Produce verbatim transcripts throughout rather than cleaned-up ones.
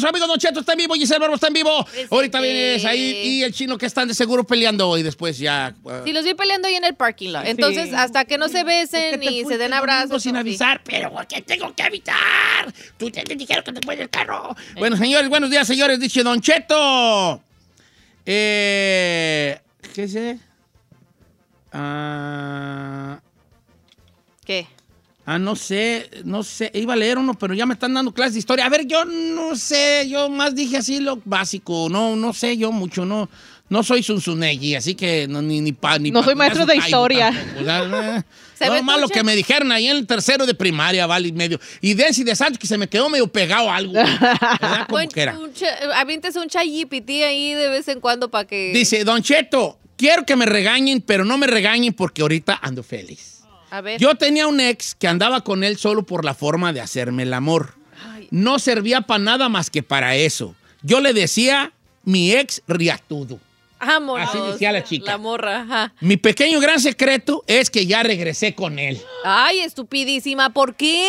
su amigo Don Cheto está en vivo, Giselle Barbo está en vivo. Presente. Ahorita vienes ahí y el chino que están de seguro peleando hoy después ya. Uh, Sí, los vi peleando ahí en el parking lot. Entonces, sí. hasta que no se besen ni se den abrazos. Sin no, avisar, sí. pero ¿por qué tengo que avisar? Tú te, te dijeron que te fue el carro. Eh. Bueno, señores, buenos días, señores. Dice Don Cheto. Eh, ¿Qué sé? Ah. ¿Qué? Ah, no sé, no sé, iba a leer uno, pero ya me están dando clases de historia. A ver, yo no sé, yo más dije así lo básico, no, no sé yo mucho, no, no soy Zunzunegui, así que no, ni, ni pa, ni No pa, soy maestro de historia. Tampoco, o sea, Se no, ve más lo mucho. que me dijeron ahí en el tercero de primaria, vale, y medio. Y Desi de Santos que se me quedó medio pegado algo. ¿Verdad? Como Buen- que era. un cha- aviéntese un chayipití ahí de vez en cuando para que... Dice, Don Cheto, quiero que me regañen, pero no me regañen porque ahorita ando feliz. A ver. Yo tenía un ex que andaba con él solo por la forma de hacerme el amor. Ay. No servía para nada más que para eso. Yo le decía mi ex riatudo. Vámonos. Así decía la chica. La morra, ajá. Mi pequeño gran secreto es que ya regresé con él. Ay, estupidísima. ¿Por qué?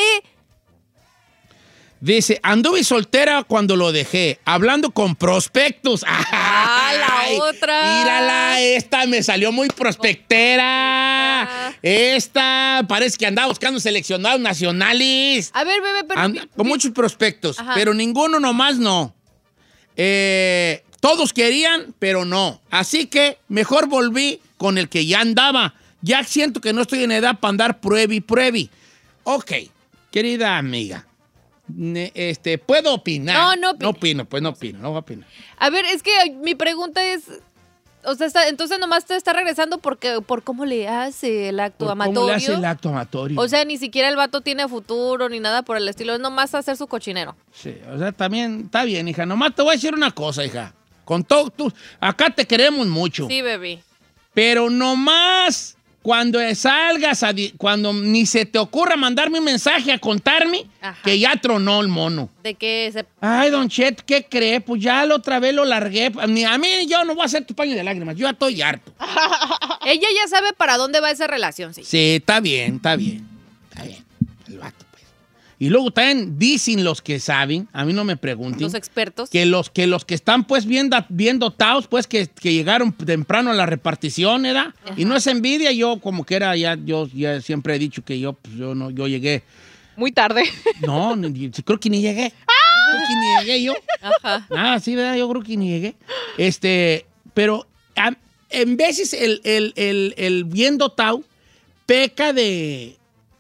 Dice, anduve soltera cuando lo dejé, hablando con prospectos. Ah, la Ay, otra. Mírala, esta me salió muy prospectera. Ah. Esta parece que andaba buscando seleccionados nacionales. A ver, bebé, pero... Anda- con muchos prospectos, Ajá. pero ninguno nomás no. Eh, todos querían, pero no. Así que mejor volví con el que ya andaba. Ya siento que no estoy en edad para andar pruebe y pruebe. Ok, querida amiga. Ne- Este, ¿puedo opinar? No, no opine. No opino, pues no opino, no voy a opinar. A ver, es que mi pregunta es... O sea, está- entonces nomás te está regresando porque, por cómo le hace el acto ¿Por amatorio. ¿Cómo le hace el acto amatorio? O sea, ni siquiera el vato tiene futuro ni nada por el estilo. Es nomás hacer su cochinero. Sí, o sea, también está bien, hija. Nomás te voy a decir una cosa, hija. Con todo, tú, acá te queremos mucho. Sí, bebé. Pero nomás cuando salgas, a di- cuando ni se te ocurra mandarme un mensaje a contarme Ajá. que ya tronó el mono. De que se... Ay, Don Chet, ¿qué cree? Pues ya la otra vez lo largué. Ni a mí yo no voy a hacer tu paño de lágrimas. Yo ya estoy harto. Ella ya sabe para dónde va esa relación, sí. Sí, está bien, está bien. Está bien. El vato, pues. Y luego también dicen los que saben, a mí no me pregunten. Los expertos. Que los que, los que están pues bien, da- bien dotados, pues que, que llegaron temprano a la repartición, ¿verdad? Y no es envidia, yo como que era, ya, yo ya siempre he dicho que yo, pues, yo no, yo llegué. Muy tarde. No, ni- creo que ni llegué. Creo que ni llegué yo. Ajá. Ah, sí, ¿verdad? Yo creo que ni llegué. Este, pero a- en veces el, el, el, el bien dotado peca de...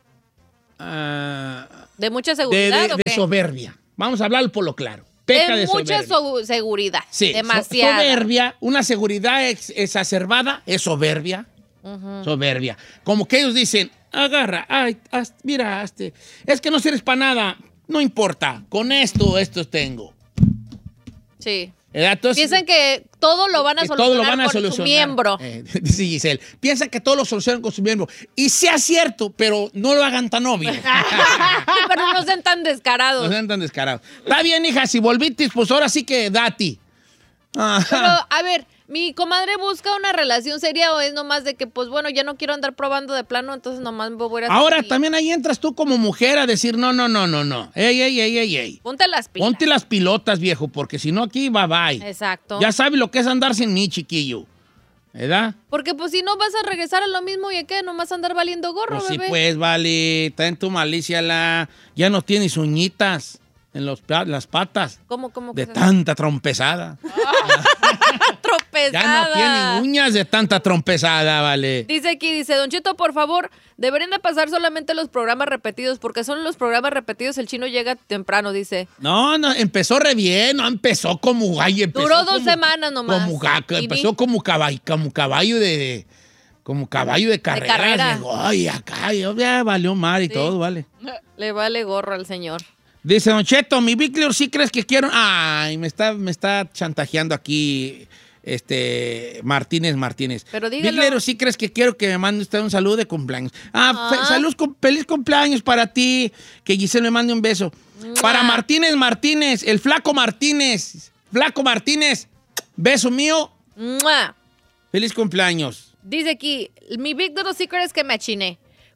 ah, De mucha de, seguridad, de- ¿o de qué? soberbia. Vamos a hablarlo por lo claro. Peca de, de mucha soberbia. so- seguridad. Sí, so- Demasiada. soberbia, una seguridad ex- exacerbada es soberbia. Soberbia. Como que ellos dicen, agarra, ay, haz- mira, este, es que no sirves para nada. No importa, con esto, esto tengo. Sí. ¿Verdad? Entonces, Piensan que todo lo van a que solucionar todo lo van a con solucionar. su miembro. Eh, dice Giselle, piensa que todo lo solucionan con su miembro. Y sea cierto, pero no lo hagan tan obvio. Pero no sean tan descarados. No sean tan descarados. Está bien, hija, si volviste, pues ahora sí que dati. Ajá. Pero, a ver, mi comadre busca una relación seria o es nomás de que, pues bueno, ya no quiero andar probando de plano, entonces nomás me voy a ir a... Ahora también ahí entras tú como mujer a decir, no, no, no, no, no. Ey, ey, ey, ey, ey. Ponte las pilas. Ponte las pilotas, viejo, porque si no aquí, bye bye. Exacto. Ya sabes lo que es andar sin mí, chiquillo. ¿Verdad? Porque pues si no vas a regresar a lo mismo y qué, nomás andar valiendo gorro, Pues sí, bebé. pues, vale. Está en tu malicia la... Ya no tienes uñitas en los, pa- las patas. ¿Cómo, cómo? De que tanta trompezada. tropezada? Ya no tienen uñas de tanta trompezada, vale. Dice aquí, dice, Don Cheto, por favor, deberían de pasar solamente los programas repetidos, porque son los programas repetidos, el chino llega temprano, dice. No, no, empezó re bien, no empezó como gallo. empezó Duró dos como- semanas nomás. Como, ga- Y empezó ni- como caballo, como caballo de... Como caballo de carrera. carrera. Llegó, ay, acá, ya valió mar y Sí. todo, vale. Le vale gorro al señor. Dice, Don Cheto, mi Víctor, ¿sí crees que quiero? Ay, me está, me está chantajeando aquí este Martínez Martínez. Pero dígalo. Víctor, ¿sí crees que quiero que me mande usted un saludo de cumpleaños? Ah, fe- Ah. salud, cum- feliz cumpleaños para ti. Que Giselle me mande un beso. ¡Mua! Para Martínez Martínez, el flaco Martínez. Flaco Martínez, beso mío. ¡Mua! Feliz cumpleaños. Dice aquí, mi Big Little Secret es que me achiné.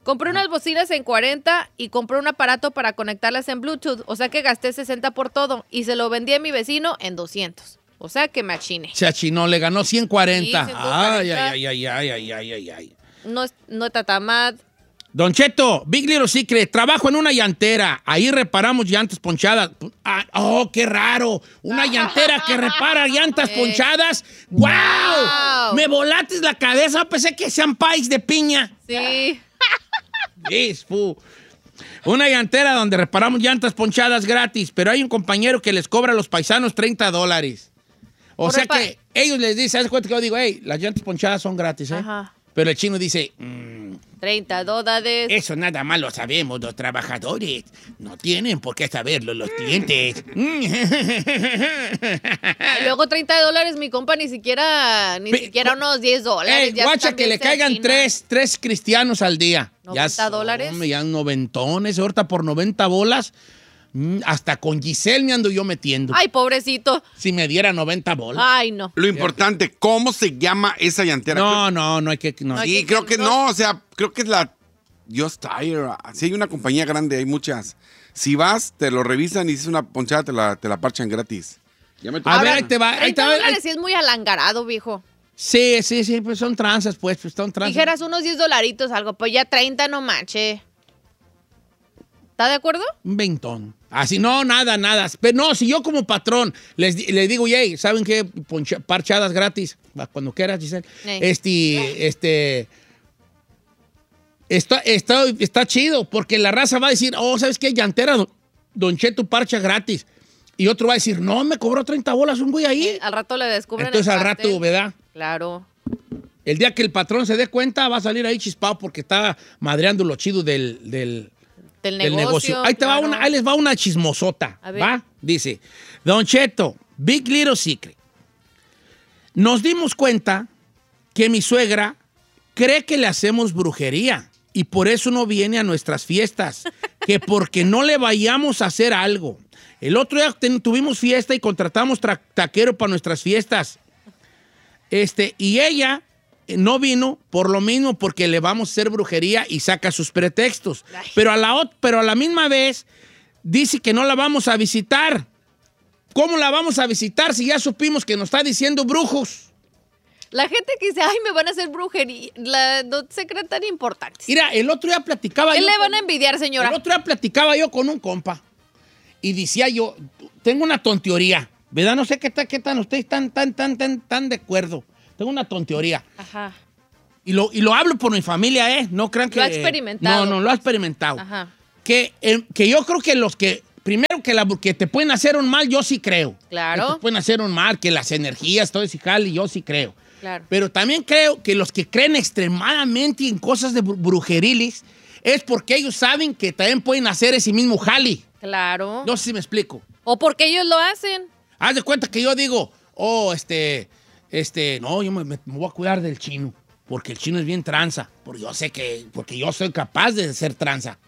Compré unas bocinas en cuarenta y compré un aparato para conectarlas en Bluetooth. O sea que gasté sesenta por todo y se lo vendí a mi vecino en doscientos. O sea que me achiné. Se achinó, le ganó ciento cuarenta. Sí, ciento cuarenta. Ay, ay, ay, ay, ay, ay, ay, ay. No, es- no está tan mal. Don Cheto, Big Little Secret, trabajo en una llantera. Ahí reparamos llantas ponchadas. Ah, oh, qué raro. Una llantera que repara llantas Eh. ponchadas. ¡Wow! Wow. Me volates la cabeza. Pensé que sean pais de piña. Sí. Es, fu. Una llantera donde reparamos llantas ponchadas gratis, pero hay un compañero que les cobra a los paisanos treinta dólares. O Por sea repa- que ellos les dicen, ¿sabes cuenta que yo digo, hey, las llantas ponchadas son gratis, eh? Ajá. Pero el chino dice, "Mm, treinta dólares. eso nada más lo sabemos los trabajadores. No tienen por qué saberlo los clientes." Y luego treinta dólares, mi compa, ni siquiera, ni Pe- siquiera unos diez dólares. Ey, ya guacha, también que le se caigan achina. tres, tres cristianos al día. ¿noventa son, dólares? hombre, ya noventones. Ahorita por noventa bolas, mm, hasta con Giselle me ando yo metiendo. Ay, pobrecito. Si me diera noventa bolas. Ay, no. Lo importante, ¿cómo se llama esa llantera? No, no, no hay que... No. No hay Sí, que- creo que no. no, o sea, creo que es la Just Tire. Sí, hay una compañía grande, hay muchas. Si vas, te lo revisan y si es una ponchada, te la, te la parchan gratis. Ya me A ver, ahí te va. Ahí te treinta va ahí- dólares sí es muy alangarado, viejo. Sí, sí, sí, pues son tranzas, pues, pues son tranzas. Dijeras unos diez dolaritos, algo, pues ya treinta no manche. ¿Está de acuerdo? Un veintón. Así, no, nada, nada. Pero no, si yo como patrón les, di- les digo, hey, ¿saben qué? Poncha- parchadas gratis. Va, cuando quieras, Giselle. Ey. Este, este... Está, está, está chido, porque la raza va a decir, oh, ¿sabes qué? Llantera, don, don Cheto parcha gratis. Y otro va a decir, no, me cobró treinta bolas un güey ahí. Al rato le descubren Entonces el al pastel. rato, ¿verdad? Claro. El día que el patrón se dé cuenta, va a salir ahí chispado porque está madreando lo chido del... del Del del negocio. negocio. Ahí, te va claro. una, ahí les va una chismosota. A ver. ¿Va? Dice, Don Cheto, Big Little Secret. Nos dimos cuenta que mi suegra cree que le hacemos brujería y por eso no viene a nuestras fiestas. Que porque no le vayamos a hacer algo. El otro día ten- tuvimos fiesta y contratamos tra- taquero para nuestras fiestas. Este, y ella eh, no vino por lo mismo porque le vamos a hacer brujería y saca sus pretextos. Ay. Pero a, la, ot- pero a la misma vez dice que no la vamos a visitar. ¿Cómo la vamos a visitar si ya supimos que nos está diciendo brujos? La gente que dice, ay, me van a hacer brujería, la, no se creen tan importantes. Mira, el otro día platicaba ¿Qué yo... le con- van a envidiar, señora? El otro día platicaba yo con un compa y decía yo, tengo una tonteoría, ¿verdad? No sé qué, ta- qué tan ustedes están tan, tan, tan, tan de acuerdo. Tengo una tonteoría. Ajá. Y lo, y lo hablo por mi familia, ¿eh? No crean que... Lo ha experimentado. No, no, lo ha experimentado. Ajá. Que, eh, que yo creo que los que... Primero que, la, que te pueden hacer un mal, yo sí creo. Claro. Que te pueden hacer un mal, que las energías, todo ese jale, yo sí creo. Claro. Pero también creo que los que creen extremadamente en cosas de bru- brujeriles es porque ellos saben que también pueden hacer ese mismo jale. Claro. No sé si me explico. O porque ellos lo hacen. Haz de cuenta que yo digo, oh, este, este, no, yo me, me- me voy a cuidar del chino, porque el chino es bien tranza, porque yo sé que, porque yo soy capaz de ser tranza.